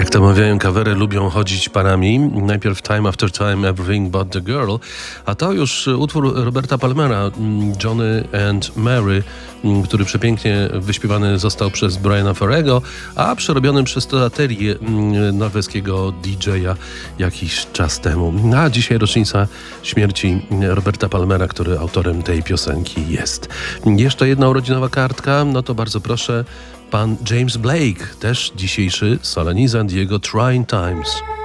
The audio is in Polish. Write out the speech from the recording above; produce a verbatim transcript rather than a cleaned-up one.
Jak to mawiają, kawery lubią chodzić parami. Najpierw Time After Time, Everything But The Girl, a to już utwór Roberta Palmera, Johnny and Mary, który przepięknie wyśpiewany został przez Briana Ferrego, a przerobiony przez Toda Terry, norweskiego D J a jakiś czas temu. A dzisiaj rocznica śmierci Roberta Palmera, który autorem tej piosenki jest. Jeszcze jedna urodzinowa kartka, no to bardzo proszę, pan James Blake, też dzisiejszy solenizant, jego Trying Times.